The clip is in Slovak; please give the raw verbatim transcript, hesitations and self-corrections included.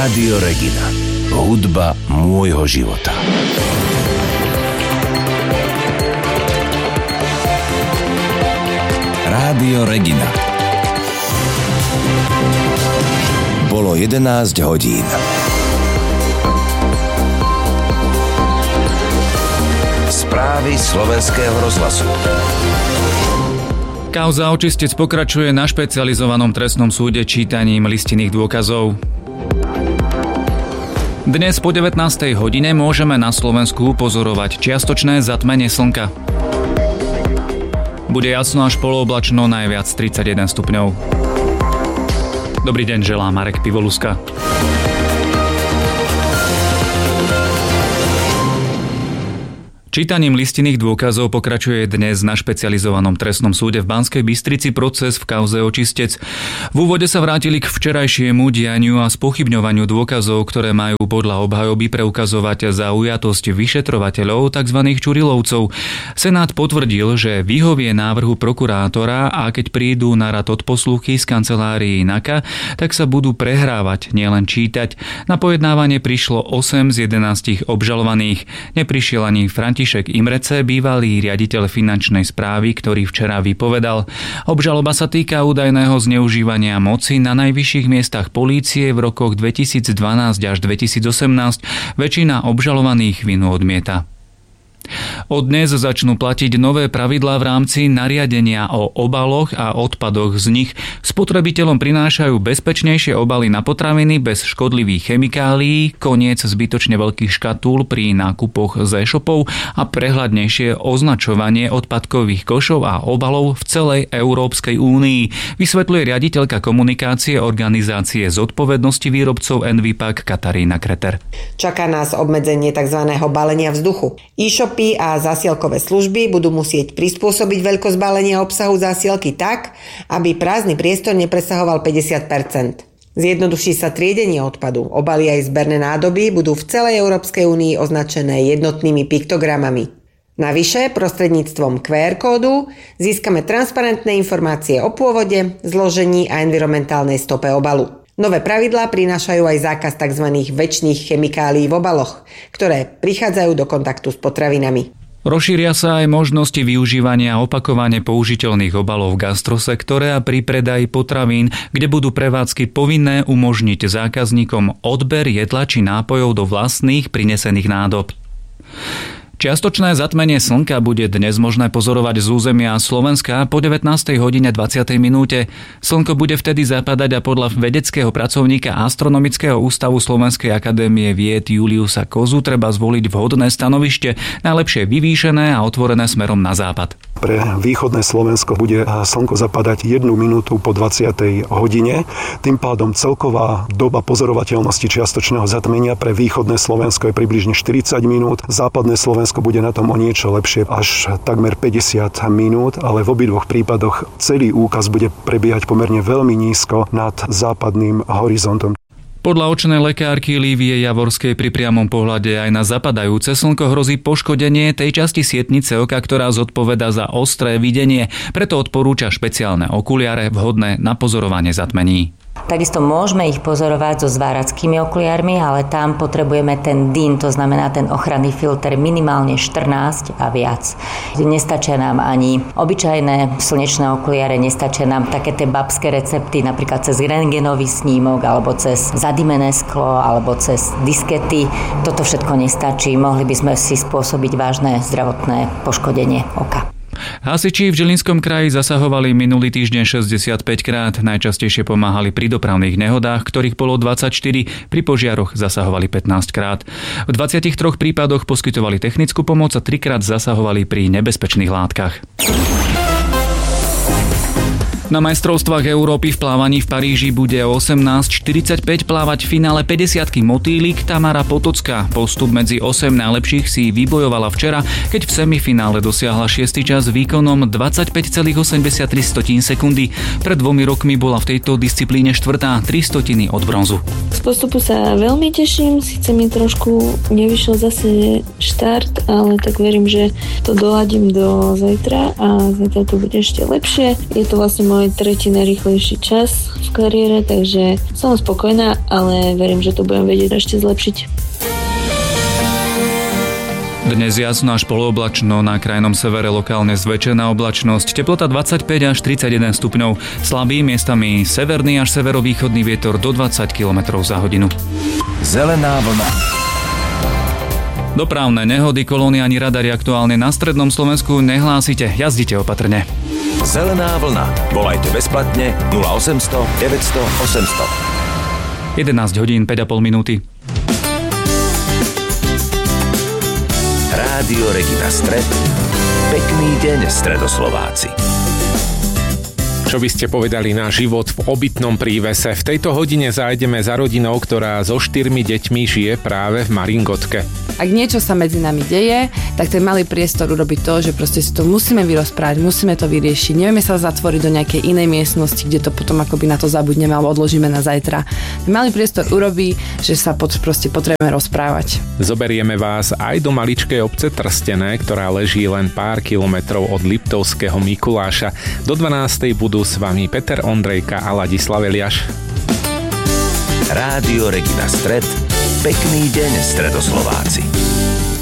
Rádio Regina. Hudba môjho života. Rádio Regina. Bolo jedenásť hodín. Správy Slovenského rozhlasu. Kauza Očistec pokračuje na špecializovanom trestnom súde čítaním listinných dôkazov. Dnes po devätnástej hodine môžeme na Slovensku pozorovať čiastočné zatmenie slnka. Bude jasno až polooblačno, najviac tridsaťjeden stupňov. Dobrý deň, želá Marek Pivoluska. Čítaním listinných dôkazov pokračuje dnes na špecializovanom trestnom súde v Banskej Bystrici proces v kauze Očistec. V úvode sa vrátili k včerajšiemu dianiu a spochybňovaniu dôkazov, ktoré majú podľa obhajoby preukazovať zaujatosť vyšetrovateľov, tzv. Čurilovcov. Senát potvrdil, že vyhovie návrhu prokurátora a keď prídu na rad odposluchy z kancelárii NAKA, tak sa budú prehrávať, nielen čítať. Na pojednávanie prišlo osem z jedenástich obžalovaných. Neprišiel ani František František Imrece, bývalý riaditeľ finančnej správy, ktorý včera vypovedal. Obžaloba sa týka údajného zneužívania moci na najvyšších miestach polície v rokoch dvetisícdvanásť až dvetisícosemnásť. Väčšina obžalovaných vinu odmieta. Od dnes začnú platiť nové pravidlá v rámci nariadenia o obaloch a odpadoch z nich. Spotrebiteľom prinášajú bezpečnejšie obaly na potraviny bez škodlivých chemikálií, koniec zbytočne veľkých škatúl pri nákupoch z e-shopov a prehľadnejšie označovanie odpadkových košov a obalov v celej Európskej únii, vysvetľuje riaditeľka komunikácie organizácie zodpovednosti výrobcov Envipak Katarína Kreter. Čaká nás obmedzenie tzv. Balenia vzduchu. E-shop a zasielkové služby budú musieť prispôsobiť veľkosť balenia obsahu zásielky tak, aby prázdny priestor nepresahoval päťdesiat percent. Zjednoduší sa triedenie odpadu. Obaly aj zberné nádoby budú v celej Európskej únii označené jednotnými piktogramami. Navyše, prostredníctvom kú er kódu získame transparentné informácie o pôvode, zložení a environmentálnej stope obalu. Nové pravidlá prinášajú aj zákaz tzv. Večných chemikálií v obaloch, ktoré prichádzajú do kontaktu s potravinami. Rozšíria sa aj možnosti využívania opakovane použiteľných obalov v gastrosektore a pri predaji potravín, kde budú prevádzky povinné umožniť zákazníkom odber jedla či nápojov do vlastných prinesených nádob. Čiastočné zatmenie slnka bude dnes možné pozorovať z územia Slovenska po devätnástej hodine dvadsiatej minúte. Slnko bude vtedy zapadať a podľa vedeckého pracovníka Astronomického ústavu Slovenskej akadémie vied Juliusa Kozu treba zvoliť vhodné stanovište, najlepšie vyvýšené a otvorené smerom na západ. Pre východné Slovensko bude slnko zapadať jednu minútu po dvadsiatej hodine. Tým pádom celková doba pozorovateľnosti čiastočného zatmenia pre východné Slovensko je približne štyridsať minút, západné Slovensko bude na tom o niečo lepšie, až takmer päťdesiat minút, ale v obidvoch prípadoch celý úkaz bude prebiehať pomerne veľmi nízko nad západným horizontom. Podľa očnej lekárky Lívie Javorskej pri priamom pohľade aj na zapadajúce slnko hrozí poškodenie tej časti sietnice oka, ktorá zodpovedá za ostré videnie, preto odporúča špeciálne okuliare vhodné na pozorovanie zatmení. Takisto môžeme ich pozorovať so zvárackými okuliarmi, ale tam potrebujeme ten dým, to znamená ten ochranný filter minimálne štrnásť a viac. Nestačia nám ani obyčajné slnečné okuliare, nestačia nám také tie babské recepty, napríklad cez rentgenový snímok, alebo cez zadimené sklo, alebo cez diskety. Toto všetko nestačí, mohli by sme si spôsobiť vážne zdravotné poškodenie oka. Hasiči v Žilinskom kraji zasahovali minulý týždeň šesťdesiatpäť krát, najčastejšie pomáhali pri dopravných nehodách, ktorých bolo dvadsaťštyri, pri požiaroch zasahovali pätnásť krát. V dvadsiatich troch prípadoch poskytovali technickú pomoc a trikrát zasahovali pri nebezpečných látkach. Na majstrovstvách Európy v plávaní v Paríži bude o osemnásť štyridsaťpäť plávať v finále päťdesiatky motýlik Tamara Potocká. Postup medzi osem najlepších si vybojovala včera, keď v semifinále dosiahla šiesty čas výkonom dvadsaťpäť celá osemdesiattri sekundy. Pred dvomi rokmi bola v tejto disciplíne štvrtá, tri stotiny od bronzu. Z postupu sa veľmi teším, síce mi trošku nevyšiel zase štart, ale tak verím, že to doladím do zajtra a zajtra to bude ešte lepšie. Je to vlastne môj tretí najrýchlejší čas v kariére, takže som spokojná, ale verím, že to budem vedieť ešte zlepšiť. Dnes jasno až polooblačno, na krajnom severe lokálne zväčšená oblačnosť, teplota dvadsaťpäť až tridsaťjeden stupňov, slabý miestami severný až severovýchodný vietor do dvadsať kilometrov za hodinu. Zelená vlna. Dopravné nehody, kolóny ani radary aktuálne na strednom Slovensku nehlásite, jazdite opatrne. Zelená vlna. Volajte bezplatne nula osemsto deväťsto osemsto. jedenásť hodín päť a pol minúty. Rádio Regina Stred. Pekný deň, Stredoslováci. Čo by ste povedali na život v obytnom prívese? V tejto hodine zájdeme za rodinou, ktorá so štyrmi deťmi žije práve v Maringotke. Ak niečo sa medzi nami deje, tak ten malý priestor urobí to, že proste si to musíme vyrozprávať, musíme to vyriešiť. Nevieme sa zatvoriť do nejakej inej miestnosti, kde to potom akoby na to zabudneme alebo odložíme na zajtra. Ten malý priestor urobí, že sa pod, proste potrebujeme rozprávať. Zoberieme vás aj do maličkej obce Trstené, ktorá leží len pár kilometrov od Liptovského Mikuláša. Do dvanástej budú s vami Peter Ondrejka a Ladislav Eliáš. Rádio Regina Stred. Pekný deň, Stredoslováci.